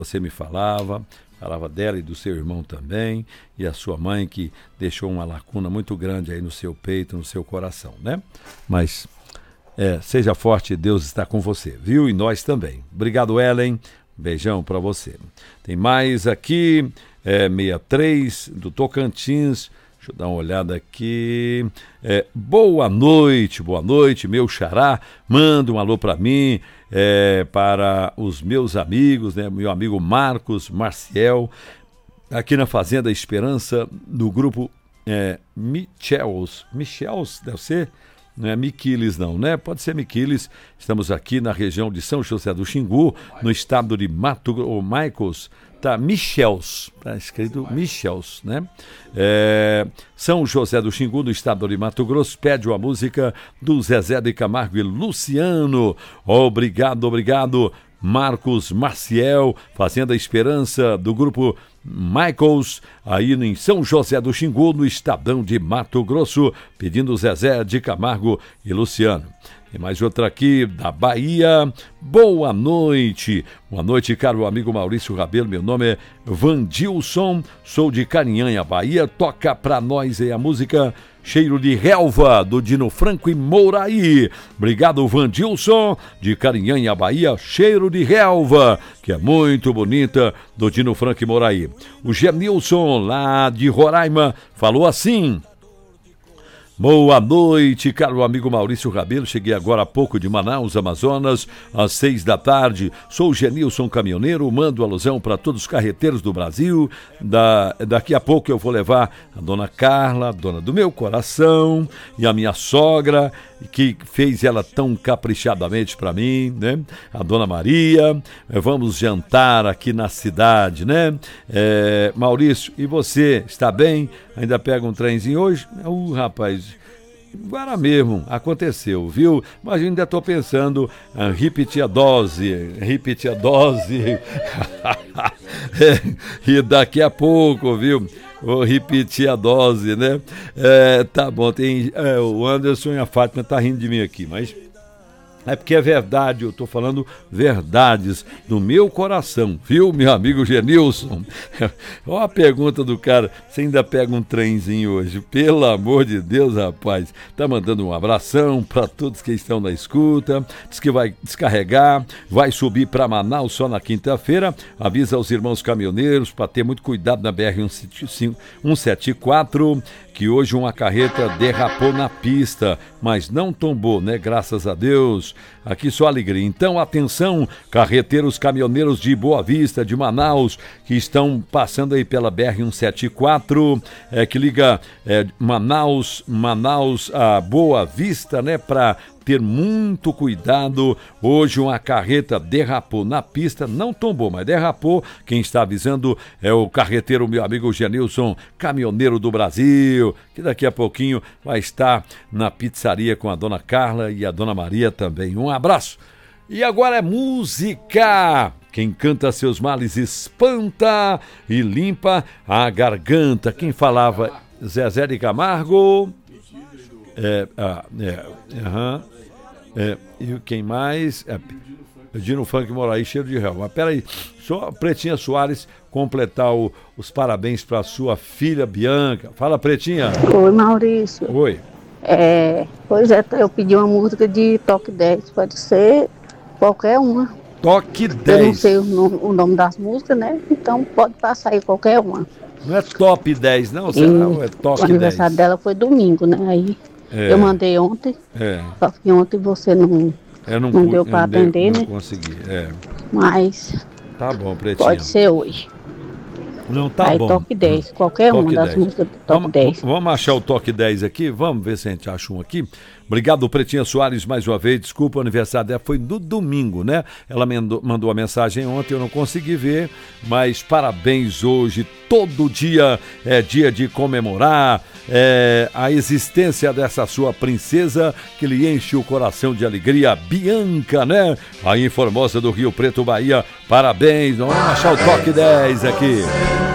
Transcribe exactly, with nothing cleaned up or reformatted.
você me falava, falava dela e do seu irmão também, e a sua mãe que deixou uma lacuna muito grande aí no seu peito, no seu coração, né? Mas é, seja forte, Deus está com você, viu? E nós também. Obrigado, Ellen. Beijão para você. Tem mais aqui, é, sessenta e três do Tocantins. Deixa eu dar uma olhada aqui. É, boa noite, boa noite, meu xará. Manda um alô para mim, é, para os meus amigos, né? Meu amigo Marcos Marciel, aqui na Fazenda Esperança, do grupo é, Michels. Michels, deve ser? Não é Miquiles não, né? Pode ser Miquiles. Estamos aqui na região de São José do Xingu, no estado de Mato Grosso, ou Michaels, tá, Michels, tá escrito Michels, né? É, São José do Xingu, no estado de Mato Grosso, pede uma música do Zezé de Camargo e Luciano. Obrigado, obrigado, Marcos Marciel, Fazenda Esperança, do grupo Michaels, aí em São José do Xingu, no estadão de Mato Grosso, pedindo Zezé de Camargo e Luciano. Tem mais outra aqui, da Bahia. Boa noite. Boa noite, caro amigo Maurício Rabelo. Meu nome é Vandilson, sou de Carinhanha, Bahia. Toca pra nós aí a música Cheiro de Relva, do Dino Franco e Mouraí. Obrigado, Vandilson, de Carinhanha, Bahia. Cheiro de Relva, que é muito bonita, do Dino Franco e Mouraí. O Genilson, lá de Roraima, falou assim: boa noite, caro amigo Maurício Rabelo. Cheguei agora há pouco de Manaus, Amazonas, às seis da tarde. Sou o Genilson Caminhoneiro, mando alusão para todos os carreteiros do Brasil. Da, daqui a pouco eu vou levar a dona Carla, a dona do meu coração, e a minha sogra, que fez ela tão caprichadamente para mim, né? A dona Maria. Vamos jantar aqui na cidade, né? É, Maurício, e você, está bem? Ainda pega um trenzinho hoje? Uh, rapaz, agora mesmo aconteceu, viu? Mas eu ainda estou pensando, ah, repetir a dose, repetir a dose. É, e daqui a pouco, viu? Vou repetir a dose, né? É, tá bom, tem, é, o Anderson e a Fátima tá rindo de mim aqui, mas é porque é verdade, eu tô falando verdades do meu coração, viu, meu amigo Genilson? Olha a pergunta do cara, você ainda pega um trenzinho hoje? Pelo amor de Deus, rapaz. Tá mandando um abração para todos que estão na escuta, diz que vai descarregar, vai subir para Manaus só na quinta-feira, avisa aos irmãos caminhoneiros para ter muito cuidado na B R cento e setenta e quatro, que hoje uma carreta derrapou na pista, mas não tombou, né? Graças a Deus. Aqui só alegria. Então, atenção, carreteiros caminhoneiros de Boa Vista, de Manaus, que estão passando aí pela B R cento e setenta e quatro, é, que liga é, Manaus, Manaus a Boa Vista, né? Para ter muito cuidado. Hoje uma carreta derrapou na pista, não tombou, mas derrapou. Quem está avisando é o carreteiro, meu amigo Genilson, caminhoneiro do Brasil, que daqui a pouquinho vai estar na pizzaria com a dona Carla e a dona Maria também. Um abraço. E agora é música. Quem canta seus males espanta e limpa a garganta. Quem falava? Zezé de Camargo. É, ah, é, uhum. É, e quem mais? É, Dino Funk Moraí, cheiro de réu. Mas peraí, só a Pretinha Soares completar o, os parabéns para sua filha Bianca. Fala, Pretinha. Oi, Maurício. Oi. É, pois é, eu pedi uma música de Toque dez, pode ser qualquer uma. Toque dez. Eu não sei o nome, o nome das músicas, né? Então pode passar aí qualquer uma. Não é top dez, não? Será? Ou é toque dez? O aniversário dela foi domingo, né? Aí é. Eu mandei ontem, é. Só que ontem você não, não, não deu para atender, não né? Não consegui, é. Mas tá bom, Pretinha. Pode ser hoje. Não, tá aí, bom. Toque dez, qualquer toque uma das dez. músicas do Toque vamos, dez. Vamos achar o Toque dez aqui? Vamos ver se a gente acha um aqui. Obrigado, Pretinha Soares, mais uma vez. Desculpa, o aniversário dela foi no domingo, né? Ela mandou, mandou a mensagem ontem, eu não consegui ver, mas parabéns hoje. Todo dia é dia de comemorar é, a existência dessa sua princesa que lhe enche o coração de alegria, Bianca, né? Aí em Formosa do Rio Preto, Bahia. Parabéns. Vamos achar o Toque dez aqui.